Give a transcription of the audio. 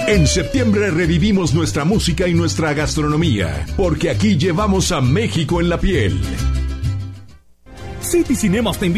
En septiembre revivimos nuestra música y nuestra gastronomía, porque aquí llevamos a México en la piel. City Cinemas te invita